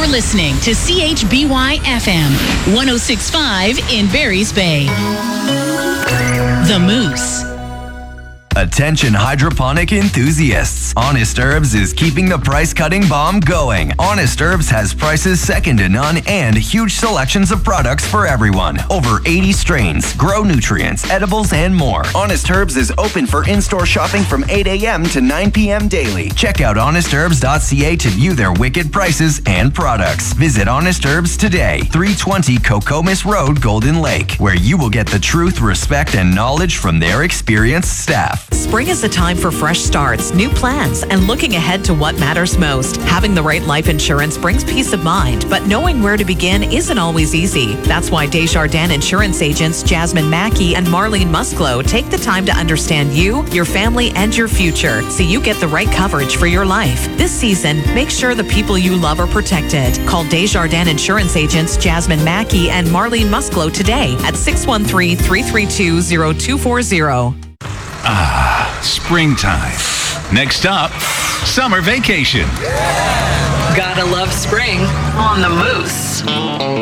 listening to CHBY FM 106.5 in Barry's Bay. The Moose. Attention hydroponic enthusiasts. Honest Herbs is keeping the price-cutting bomb going. Honest Herbs has prices second to none and huge selections of products for everyone. Over 80 strains, grow nutrients, edibles, and more. Honest Herbs is open for in-store shopping from 8 a.m. to 9 p.m. daily. Check out honestherbs.ca to view their wicked prices and products. Visit Honest Herbs today, 320 Cocomis Road, Golden Lake, where you will get the truth, respect, and knowledge from their experienced staff. Spring is a time for fresh starts, new plans, and looking ahead to what matters most. Having the right life insurance brings peace of mind, but knowing where to begin isn't always easy. That's why Desjardins Insurance agents Jasmine Mackey and Marlene Musclo take the time to understand you, your family, and your future so you get the right coverage for your life. This season, make sure the people you love are protected. Call Desjardins Insurance agents Jasmine Mackey and Marlene Musclo today at 613-332-0240. Springtime. Next up, summer vacation. Gotta love spring on the Moose.